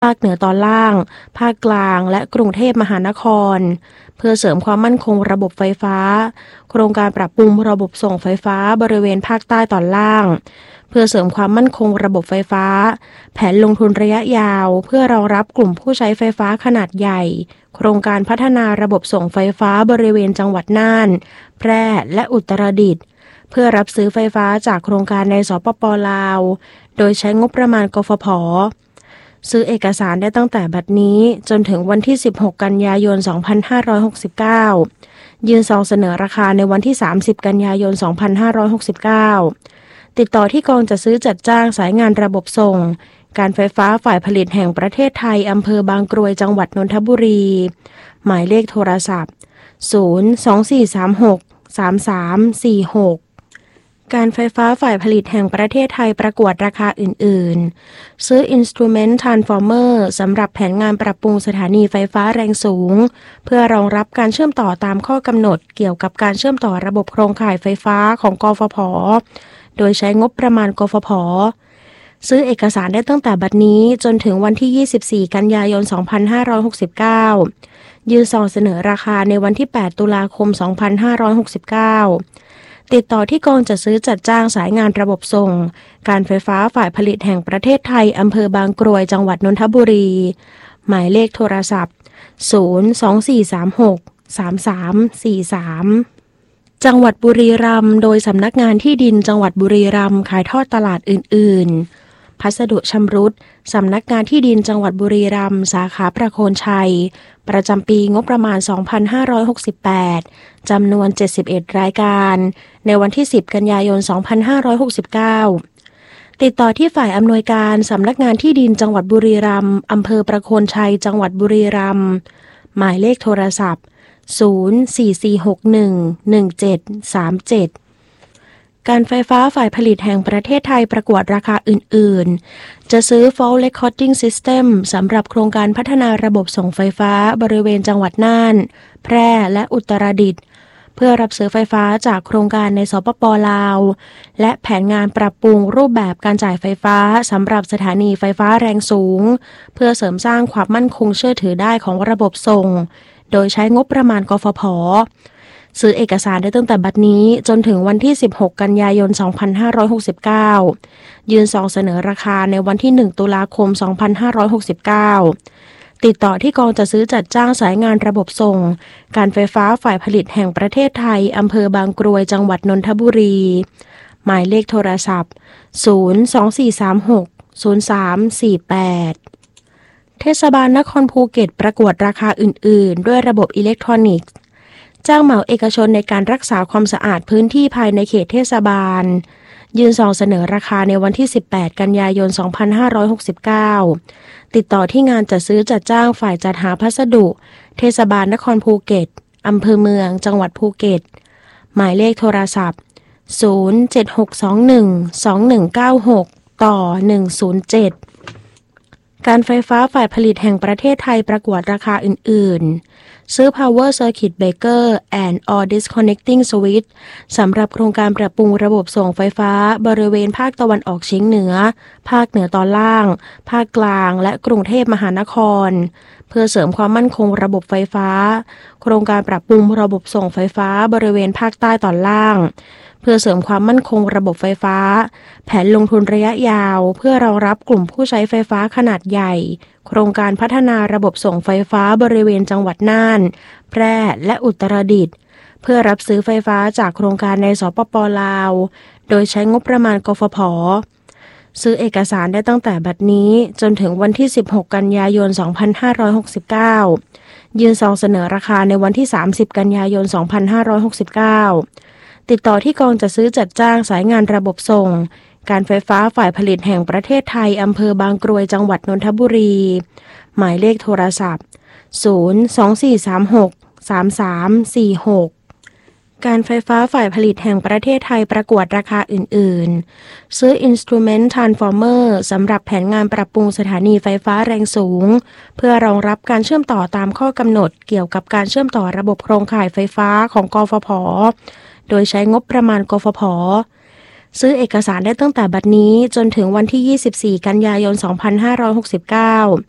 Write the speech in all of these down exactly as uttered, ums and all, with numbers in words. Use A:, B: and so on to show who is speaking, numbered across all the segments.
A: าคเหนือตอนล่างภาคกลางและกรุงเทพมหานครเพื่อเสริมความมั่นคงระบบไฟฟ้าโครงการปรับปรุงระบบส่งไฟฟ้าบริเวณภาคใต้ตอนล่างเพื่อเสริมความมั่นคงระบบไฟฟ้าแผนลงทุนระยะยาวเพื่อรองรับกลุ่มผู้ใช้ไฟฟ้าขนาดใหญ่โครงการพัฒนาระบบส่งไฟฟ้าบริเวณจังหวัดน่านแพร่และอุตรดิตถ์เพื่อรับซื้อไฟฟ้าจากโครงการในสปป.ลาวโดยใช้งบประมาณกฟผ.ซื้อเอกสารได้ตั้งแต่บัดนี้จนถึงวันที่สิบหกกันยายนสองพันห้าร้อยหกสิบเก้ายื่นซองเสนอราคาในวันที่สามสิบกันยายนสองพันห้าร้อยหกสิบเก้าติดต่อที่กองจัดซื้อจัดจ้างสายงานระบบส่งการไฟฟ้าฝ่ายผลิตแห่งประเทศไทยอำเภอบางกรวยจังหวัดนนทบุรีหมายเลขโทรศัพท์ศูนย์ สอง สี่ สาม หก สาม สาม สี่ หกการไฟฟ้าฝ่ายผลิตแห่งประเทศไทยประกวดราคาอื่นๆซื้อ Instrument Transformer สำหรับแผนงานปรับปรุงสถานีไฟฟ้าแรงสูงเพื่อรองรับการเชื่อมต่อตามข้อกำหนดเกี่ยวกับการเชื่อมต่อระบบโครงข่ายไฟฟ้าของกฟผ.โดยใช้งบประมาณกฟผ.ซื้อเอกสารได้ตั้งแต่บัดนี้จนถึงวันที่ยี่สิบสี่กันยายนสองพันห้าร้อยหกสิบเก้ายื่นซองเสนอราคาในวันที่แปดตุลาคมสองพันห้าร้อยหกสิบเก้าติดต่อที่กองจัดซื้อจัดจ้างสายงานระบบส่งการไฟฟ้าฝ่ายผลิตแห่งประเทศไทยอำเภอบางกรวยจังหวัดนนทบุรีหมายเลขโทรศัพท์ศูนย์ สอง สี่ สาม หก สาม สาม สี่ สามจังหวัดบุรีรัมย์โดยสำนักงานที่ดินจังหวัดบุรีรัมย์ขายทอดตลาดอื่นๆพัสดุชำรุดสำนักงานที่ดินจังหวัดบุรีรัมย์สาขาประโคนชัยประจำปีงบประมาณสองพันห้าร้อยหกสิบแปดจำนวนเจ็ดสิบเอ็ดรายการในวันที่สิบกันยายนสองพันห้าร้อยหกสิบเก้าติดต่อที่ฝ่ายอำนวยการสำนักงานที่ดินจังหวัดบุรีรัมย์อำเภอประโคนชัยจังหวัดบุรีรัมย์หมายเลขโทรศัพท์ศูนย์ สี่ สี่ หก หนึ่ง หนึ่ง เจ็ด สาม เจ็ดการไฟฟ้าฝ่ายผลิตแห่งประเทศไทยประกวดราคาอื่นๆจะซื้อ Fault Recording System สำหรับโครงการพัฒนาระบบส่งไฟฟ้าบริเวณจังหวัดน่านแพร่และอุตรดิตถ์เพื่อรับซื้อไฟฟ้าจากโครงการในสปป.ลาวและแผนงานปรับปรุงรูปแบบการจ่ายไฟฟ้าสำหรับสถานีไฟฟ้าแรงสูงเพื่อเสริมสร้างความมั่นคงเชื่อถือได้ของระบบส่งโดยใช้งบประมาณกฟผ.ซื้อเอกสารได้ตั้งแต่บัดนี้จนถึงวันที่สิบหกกันยายนสองพันห้าร้อยหกสิบเก้ายื่นซองเสนอราคาในวันที่หนึ่งตุลาคมสองพันห้าร้อยหกสิบเก้าติดต่อที่กองจัดซื้อจัดจ้างสายงานระบบส่งการไฟฟ้าฝ่ายผลิตแห่งประเทศไทยอำเภอบางกรวยจังหวัดนนทบุรีหมายเลขโทรศัพท์ศูนย์ สอง สี่ สาม หก ศูนย์ สาม สี่ แปดเทศบาลนครภูเก็ตประกวดราคาอื่นๆด้วยระบบอิเล็กทรอนิกส์จ้างเหมาเอกชนในการรักษาความสะอาดพื้นที่ภายในเขตเทศบาลยื่นซองเสนอราคาในวันที่สิบแปดกันยายนสองพันห้าร้อยหกสิบเก้าติดต่อที่งานจัดซื้อจัดจ้างฝ่ายจัดหาพัสดุเทศบาลนครภูเก็ตอำเภอเมืองจังหวัดภูเก็ตหมายเลขโทรศัพท์ศูนย์ เจ็ด หก สอง หนึ่ง สอง หนึ่ง เก้า หก ต่อ หนึ่ง ศูนย์ เจ็ดการไฟฟ้าฝ่ายผลิตแห่งประเทศไทยประกวดราคาอื่นๆซื้อ Power Circuit Breaker and All Disconnecting Switch สำหรับโครงการปรับปรุงระบบส่งไฟฟ้าบริเวณภาคตะวันออกเฉียงเหนือภาคเหนือตอนล่างภาคกลางและกรุงเทพมหานครเพื่อเสริมความมั่นคงระบบไฟฟ้าโครงการปรับปรุงระบบส่งไฟฟ้าบริเวณภาคใต้ตอนล่างเพื่อเสริมความมั่นคงระบบไฟฟ้าแผนลงทุนระยะยาวเพื่อรองรับกลุ่มผู้ใช้ไฟฟ้าขนาดใหญ่โครงการพัฒนาระบบส่งไฟฟ้าบริเวณจังหวัดน่านแพร่และอุตรดิตถ์เพื่อรับซื้อไฟฟ้าจากโครงการในสปป.ลาวโดยใช้งบประมาณกฟผ.ซื้อเอกสารได้ตั้งแต่บัดนี้จนถึงวันที่สิบหกกันยายนสองพันห้าร้อยหกสิบเก้ายื่นซองเสนอราคาในวันที่สามสิบกันยายนสองพันห้าร้อยหกสิบเก้าติดต่อที่กองจัดซื้อจัดจ้างสายงานระบบส่งการไฟฟ้าฝ่ายผลิตแห่งประเทศไทยอำเภอบางกรวยจังหวัดนนทบุรีหมายเลขโทรศัพท์ศูนย์ สอง สี่ สาม หก สาม สาม สี่ หกการไฟฟ้าฝ่ายผลิตแห่งประเทศไทยประกวดราคาอื่นๆซื้อ Instrument Transformer สำหรับแผนงานปรับปรุงสถานีไฟฟ้าแรงสูงเพื่อรองรับการเชื่อมต่อตามข้อกำหนดเกี่ยวกับการเชื่อมต่อระบบโครงข่ายไฟฟ้าของกฟผ.โดยใช้งบประมาณกฟผ.ซื้อเอกสารได้ตั้งแต่บัดนี้จนถึงวันที่ยี่สิบสี่กันยายนสองพันห้าร้อยหกสิบเก้า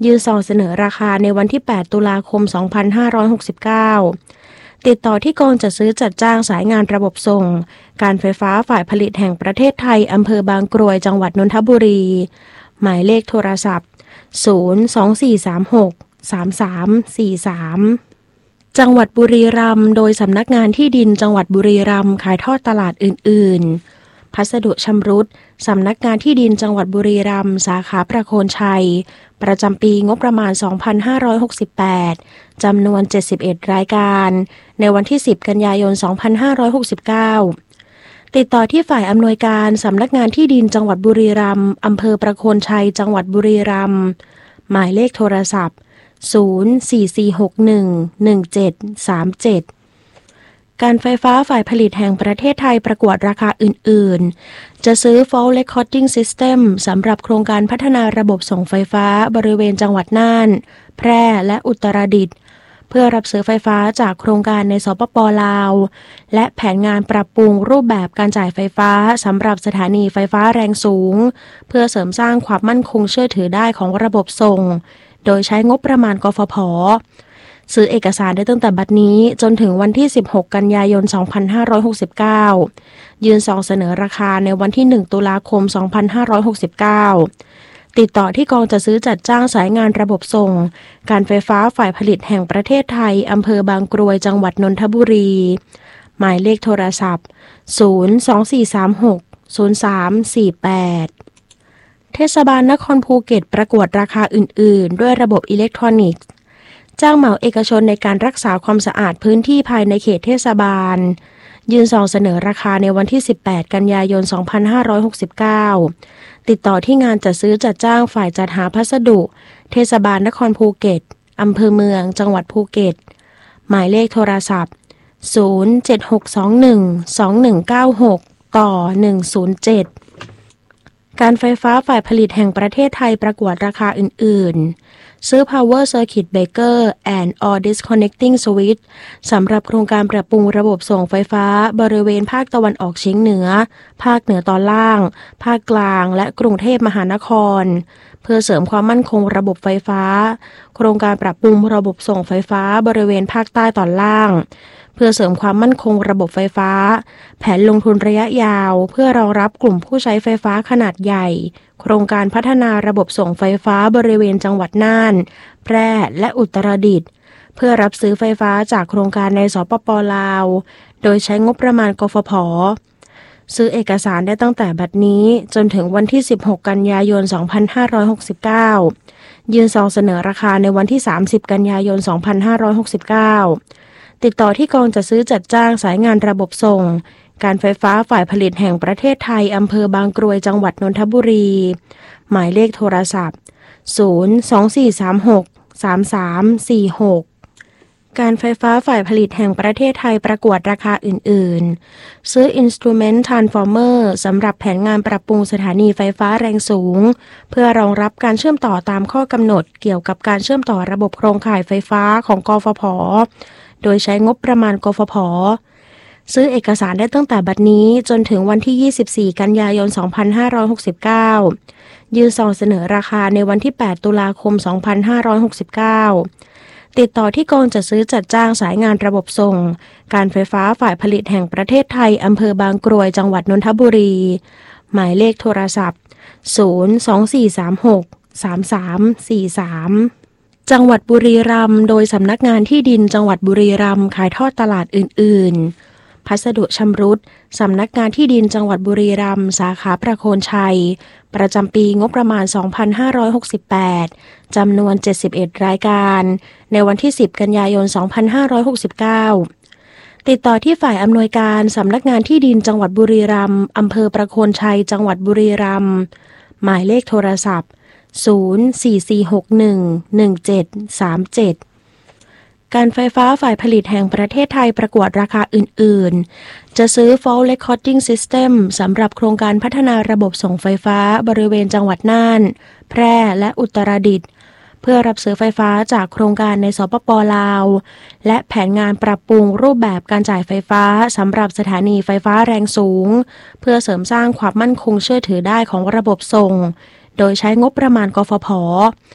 A: ยื่นซองเสนอราคาในวันที่แปดตุลาคมสองพันห้าร้อยหกสิบเก้าติดต่อที่กองจัดซื้อจัดจ้างสายงานระบบส่งการไฟฟ้าฝ่ายผลิตแห่งประเทศไทยอำเภอบางกรวยจังหวัดนนทบุรีหมายเลขโทรศัพท์ศูนย์ สอง สี่ สาม หก สาม สาม สี่ สามจังหวัดบุรีรัมย์โดยสำนักงานที่ดินจังหวัดบุรีรัมย์ขายทอดตลาดอื่นๆพัสดุชำรุดสำนักงานที่ดินจังหวัดบุรีรัมย์สาขาประโคนชัยประจำปีงบประมาณสองพันห้าร้อยหกสิบแปดจำนวนเจ็ดสิบเอ็ดรายการในวันที่สิบกันยายนสองพันห้าร้อยหกสิบเก้าติดต่อที่ฝ่ายอำนวยการสำนักงานที่ดินจังหวัดบุรีรัมย์อำเภอประโคนชัยจังหวัดบุรีรัมย์หมายเลขโทรศัพท์ศูนย์ สี่ สี่ หก หนึ่ง หนึ่ง เจ็ด สาม เจ็ดการไฟฟ้าฝ่ายผลิตแห่งประเทศไทยประกวดราคาอื่นๆจะซื้อ Fault Recording System สำหรับโครงการพัฒนาระบบส่งไฟฟ้าบริเวณจังหวัดน่านแพร่และอุตรดิตถ์เพื่อรับซื้อไฟฟ้าจากโครงการในสปป.ลาวและแผนงานปรับปรุงรูปแบบการจ่ายไฟฟ้าสำหรับสถานีไฟฟ้าแรงสูงเพื่อเสริมสร้างความมั่นคงเชื่อถือได้ของระบบส่งโดยใช้งบประมาณกฟผ.ซื้อเอกสารได้ตั้งแต่บัดนี้จนถึงวันที่สิบหกกันยายนสองพันห้าร้อยหกสิบเก้ายื่นซองเสนอราคาในวันที่หนึ่งตุลาคมสองพันห้าร้อยหกสิบเก้าติดต่อที่กองจัดซื้อจัดจ้างสายงานระบบส่งการไฟฟ้าฝ่ายผลิตแห่งประเทศไทยอำเภอบางกรวยจังหวัดนนทบุรีหมายเลขโทรศัพท์ศูนย์ สอง สี่ สาม หก ศูนย์ สาม สี่ แปดเทศบาลนครภูเก็ตประกวดราคาอื่นๆด้วยระบบอิเล็กทรอนิกส์จ้างเหมาเอกชนในการรักษาความสะอาดพื้นที่ภายในเขตเทศบาลยื่นซองเสนอราคาในวันที่สิบแปดกันยายนสองพันห้าร้อยหกสิบเก้าติดต่อที่งานจัดซื้อจัดจ้างฝ่ายจัดหาพัสดุเทศบาลนครภูเก็ตอำเภอเมืองจังหวัดภูเก็ตหมายเลขโทรศัพท์ศูนย์ เจ็ด หก สอง หนึ่ง สอง หนึ่ง เก้า หก ต่อ หนึ่ง ศูนย์ เจ็ดการไฟฟ้าฝ่ายผลิตแห่งประเทศไทยประกวดราคาอื่นๆซื้อ Power Circuit Breaker and or Disconnecting Switch สำหรับโครงการปรับปรุงระบบส่งไฟฟ้าบริเวณภาคตะวันออกเฉียงเหนือภาคเหนือตอนล่างภาคกลางและกรุงเทพมหานครเพื่อเสริมความมั่นคงระบบไฟฟ้าโครงการปรับปรุงระบบส่งไฟฟ้าบริเวณภาคใต้ตอนล่างเพื่อเสริมความมั่นคงระบบไฟฟ้าแผนลงทุนระยะยาวเพื่อรองรับกลุ่มผู้ใช้ไฟฟ้าขนาดใหญ่โครงการพัฒนาระบบส่งไฟฟ้าบริเวณจังหวัดน่านแพร่และอุตรดิตถ์เพื่อรับซื้อไฟฟ้าจากโครงการในสปป.ลาวโดยใช้งบประมาณกฟผ.ซื้อเอกสารได้ตั้งแต่บัดนี้จนถึงวันที่สิบหกกันยายนสองพันห้าร้อยหกสิบเก้ายื่นซองเสนอราคาในวันที่สามสิบกันยายนสองพันห้าร้อยหกสิบเก้าติดต่อที่กองจัดซื้อจัดจ้างสายงานระบบส่งการไฟฟ้าฝ่ายผลิตแห่งประเทศไทยอำเภอบางกรวยจังหวัดนนทบุรีหมายเลขโทรศัพท์ศูนย์ สอง สี่ สาม หก สาม สาม สี่ หกการไฟฟ้าฝ่ายผลิตแห่งประเทศไทยประกวดราคาอื่นๆซื้อ Instrument Transformer สำหรับแผนงานปรับปรุงสถานีไฟฟ้าแรงสูงเพื่อรองรับการเชื่อมต่อตามข้อกำหนดเกี่ยวกับการเชื่อมต่อระบบโครงข่ายไฟฟ้าของกฟผ.โดยใช้งบประมาณกฟผ.ซื้อเอกสารได้ตั้งแต่บัดนี้จนถึงวันที่ยี่สิบสี่กันยายนสองพันห้าร้อยหกสิบเก้ายื่นซองเสนอราคาในวันที่แปดตุลาคมสองพันห้าร้อยหกสิบเก้าติดต่อที่กองจัดซื้อจัดจ้างสายงานระบบส่งการไฟฟ้าฝ่ายผลิตแห่งประเทศไทยอำเภอบางกรวยจังหวัดนนทบุรีหมายเลขโทรศัพท์ศูนย์ สอง สี่ สาม หก สาม สาม สี่ สามจังหวัดบุรีรัมย์โดยสำนักงานที่ดินจังหวัดบุรีรัมย์ขายทอดตลาดอื่นๆพัสดุชำรุดสำนักงานที่ดินจังหวัดบุรีรัมย์สาขาประโคนชัยประจำปีงบประมาณสองพันห้าร้อยหกสิบแปดจำนวนเจ็ดสิบเอ็ดรายการในวันที่สิบกันยายนสองพันห้าร้อยหกสิบเก้าติดต่อที่ฝ่ายอำนวยการสำนักงานที่ดินจังหวัดบุรีรัมย์อำเภอประโคนชัยจังหวัดบุรีรัมย์หมายเลขโทรศัพท์ศูนย์ สี่ สี่ หก หนึ่ง หนึ่ง เจ็ด สาม เจ็ดการไฟฟ้าฝ่ายผลิตแห่งประเทศไทยประกวดราคาอื่นๆจะซื้อ Fault Recording System สำหรับโครงการพัฒนาระบบส่งไฟฟ้าบริเวณจังหวัดน่านแพร่และอุตรดิตถ์เพื่อรับซื้อไฟฟ้าจากโครงการในสปป.ลาวและแผนงานปรับปรุงรูปแบบการจ่ายไฟฟ้าสำหรับสถานีไฟฟ้าแรงสูงเพื่อเสริมสร้างความมั่นคงเชื่อถือได้ของระบบส่งโดยใช้งบประมาณกฟผ.ซ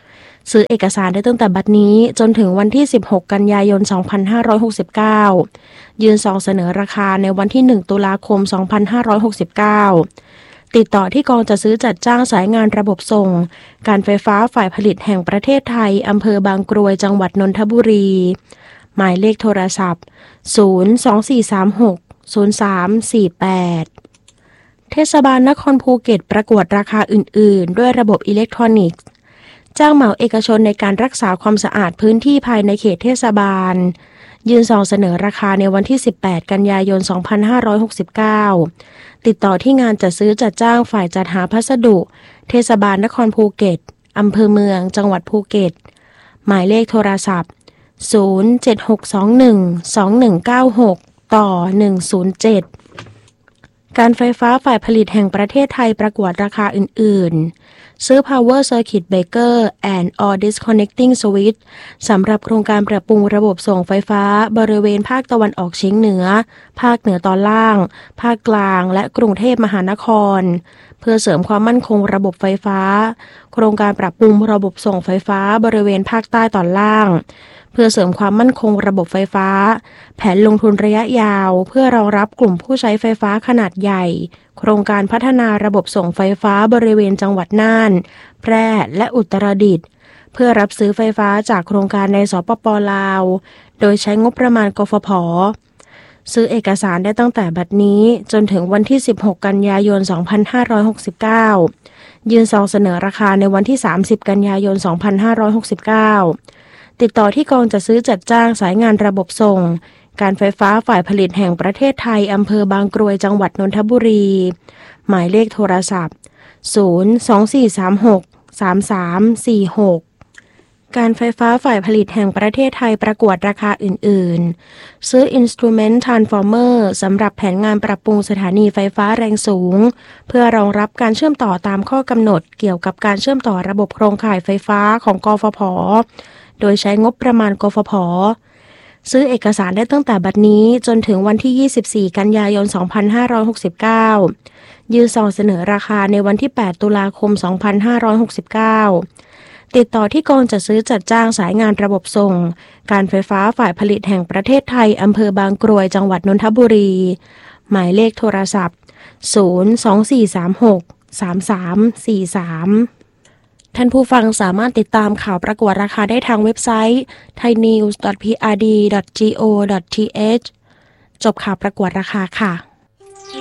A: ซื้อเอกสารได้ตั้งแต่บัดนี้จนถึงวันที่สิบหกกันยายนสองพันห้าร้อยหกสิบเก้ายื่นซองเสนอราคาในวันที่หนึ่งตุลาคมสองพันห้าร้อยหกสิบเก้าติดต่อที่กองจัดซื้อจัดจ้างสายงานระบบส่งการไฟฟ้าฝ่ายผลิตแห่งประเทศไทยอำเภอบางกรวยจังหวัดนนทบุรีหมายเลขโทรศัพท์ศูนย์ สอง สี่ สาม หก ศูนย์ สาม สี่ แปดเทศบาลนครภูเก็ตประกวดราคาอื่นๆด้วยระบบอิเล็กทรอนิกส์จ้างเหมาเอกชนในการรักษาความสะอาดพื้นที่ภายในเขตเทศบาลยื่นซองเสนอราคาในวันที่สิบแปดกันยายนสองพันห้าร้อยหกสิบเก้าติดต่อที่งานจัดซื้อจัดจ้างฝ่ายจัดหาพัสดุเทศบาลนครภูเก็ตอำเภอเมืองจังหวัดภูเก็ตหมายเลขโทรศัพท์ศูนย์ เจ็ด หก สอง หนึ่ง สอง หนึ่ง เก้า หก ต่อ หนึ่ง ศูนย์ เจ็ดการไฟฟ้าฝ่ายผลิตแห่งประเทศไทยประกวดราคาอื่นๆซื้อ Power Circuit Breaker and or Disconnecting Switch สำหรับโครงการปรับปรุงระบบส่งไฟฟ้าบริเวณภาคตะวันออกเฉียงเหนือภาคเหนือตอนล่างภาคกลางและกรุงเทพมหานครเพื่อเสริมความมั่นคงระบบไฟฟ้าโครงการปรับปรุงระบบส่งไฟฟ้าบริเวณภาคใต้ตอนล่างเพื่อเสริมความมั่นคงระบบไฟฟ้าแผนลงทุนระยะยาวเพื่อรองรับกลุ่มผู้ใช้ไฟฟ้าขนาดใหญ่โครงการพัฒนาระบบส่งไฟฟ้าบริเวณจังหวัดน่านแพร่และอุตรดิตถ์เพื่อรับซื้อไฟฟ้าจากโครงการในสปป.ลาวโดยใช้งบประมาณกฟผ.ซื้อเอกสารได้ตั้งแต่บัดนี้จนถึงวันที่สิบหกกันยายนสองพันห้าร้อยหกสิบเก้ายื่นซองเสนอราคาในวันที่สามสิบกันยายนสองพันห้าร้อยหกสิบเก้าติดต่อที่กองจัดซื้อจัดจ้างสายงานระบบส่งการไฟฟ้าฝ่ายผลิตแห่งประเทศไทยอำเภอบางกรวยจังหวัดนนทบุรีหมายเลขโทรศัพท์ศูนย์ สอง สี่ สาม หก สาม สาม สี่ หกการไฟฟ้าฝ่ายผลิตแห่งประเทศไทยประกวดราคาอื่นๆซื้อ Instrument Transformer สำหรับแผนงานปรับปรุงสถานีไฟฟ้าแรงสูงเพื่อรองรับการเชื่อมต่อตามข้อกำหนดเกี่ยวกับการเชื่อมต่อระบบโครงข่ายไฟฟ้าของกฟผ.โดยใช้งบประมาณกฟผ.ซื้อเอกสารได้ตั้งแต่บัดนี้จนถึงวันที่ยี่สิบสี่กันยายนสองพันห้าร้อยหกสิบเก้ายื่นซองเสนอราคาในวันที่แปดตุลาคมสองพันห้าร้อยหกสิบเก้าติดต่อที่กองจัดซื้อจัดจ้างสายงานระบบส่งการไฟฟ้าฝ่ายผลิตแห่งประเทศไทยอำเภอบางกรวยจังหวัดนนทบุรีหมายเลขโทรศัพท์ศูนย์ สอง สี่ สาม หก สาม สาม สี่ สามท่านผู้ฟังสามารถติดตามข่าวประกวดราคาได้ทางเว็บไซต์ ไทยนิวส์ ดอท พี อาร์ ดี ดอท จี โอ ดอท ที เอช จบข่าวประกวดราคาค่ะ